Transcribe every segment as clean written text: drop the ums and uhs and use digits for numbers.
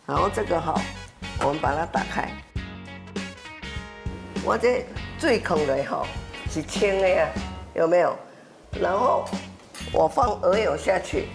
然后这个哈，我们把它打开。我这水放落哈是清的呀，有没有？然后我放鹅油下去，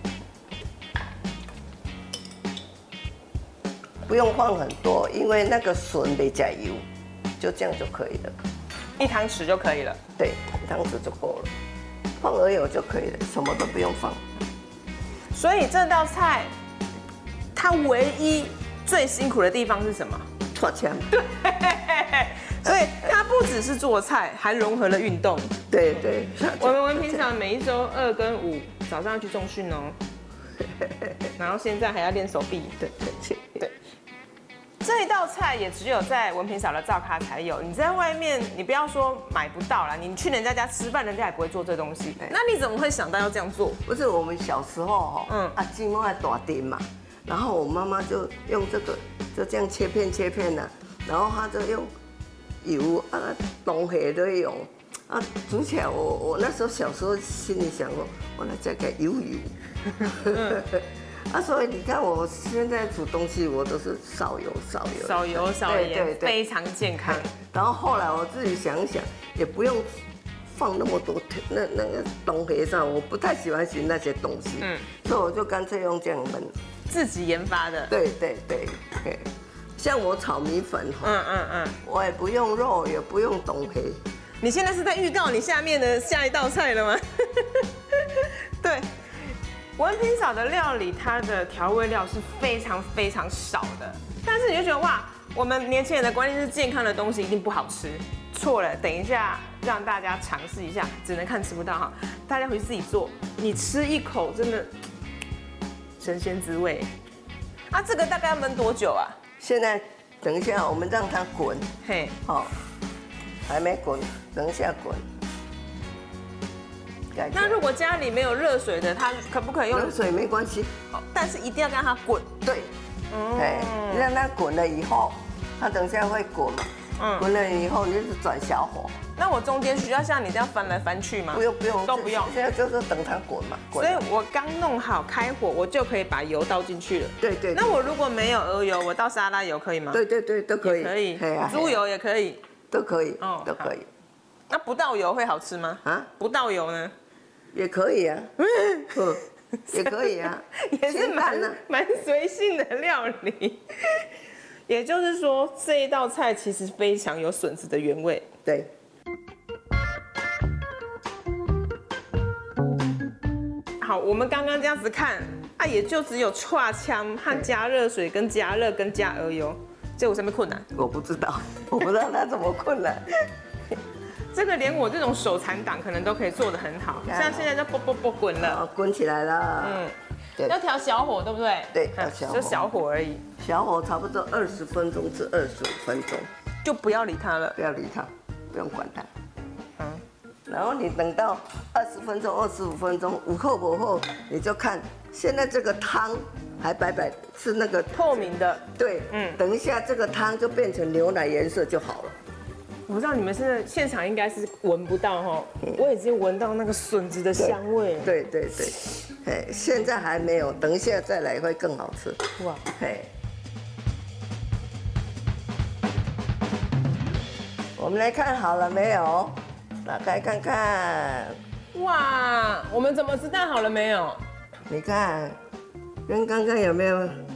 不用放很多，因为那个笋没加油，就这样就可以了。 1汤匙就可以了。 对，1汤匙就够了，放鹅油就可以了，什么都不用放。 所以这道菜，它唯一最辛苦的地方是什么？ 搓枪。 对，所以它不只是做菜，还融合了运动。 对对。 我们平常每一周2跟5早上要去重训哦，然后现在还要练手臂。 对对对。 这一道菜也只有在文平嫂的灶咖才有，你在外面你不要说买不到啦，你去人家家吃饭，人家也不会做这东西。那你怎么会想到要这样做？ 不是我们小时候哈，阿姊妹爱大丁嘛，然后我妈妈就用这个，就这样切片呐，然后她就用油啊、东西都用啊，煮起来我那时候小时候心里想说，我来加个油。啊，所以你看我现在煮东西，我都是少油少盐， 非常健康。 然后后来我自己想一想，也不用放那么多那个东西上，我不太喜欢洗那些东西，所以我就干脆用这样焖， 自己研发的。 对，像我炒米粉我也不用肉，也不用东西。 你现在是在预告你下面的下一道菜了吗？对。文平嫂的料理，它的调味料是非常非常少的，但是你就觉得哇，我们年轻人的观念是健康的东西一定不好吃，错了，等一下让大家尝试一下，只能看吃不到哈，大家回去自己做，你吃一口真的神仙滋味。啊，这个大概要焖多久啊？ 现在等一下我们让它滚， 嘿， 好，还没滚，等一下滚。 那如果家里没有热水的，它可不可以用热水？没关系， 但是一定要让它滚。 对，让它滚了以后，它等一下会滚嘛，滚了以后你就是转小火。 那我中间需要像你这样翻来翻去吗？ 不用， 都不用。 现在就是等它滚嘛。 所以我刚弄好开火，我就可以把油倒进去了。 对。 那我如果没有鹅油，我倒沙拉油可以吗？ 对，都可以。 可以。猪油也可以。 都可以。都可以。 那不倒油会好吃吗？啊？不倒油呢？ 也可以啊，也可以啊， 也是蛮随性的料理。也就是说，这一道菜其实非常有笋子的原味。 对。 好，我们刚刚这样子看啊，也就只有串枪和加热水、跟加热、跟加鹅油，这有什么困难？ 我不知道它怎么困难。 这个连我这种手残党可能都可以做得很好，像现在就啵滚了， 滚起来了。 对，要调小火，对不对？ 对，要小火， 就小火而已。 小火差不多20分钟至25分钟， 就不要理它了， 不要理它，不用管它。然后你等到20分钟、25分钟，有好不好，你就看现在这个汤还白是那个透明的。 对，等一下这个汤就变成牛奶颜色就好了。 我不知道你们现场应该是闻不到哈，我已经闻到那个笋子的香味。 对，现在还没有，等一下再来会更好吃。哇，我们来看好了没有？打开看看。 哇，我们怎么知道好了没有？ 你看，跟刚刚有没有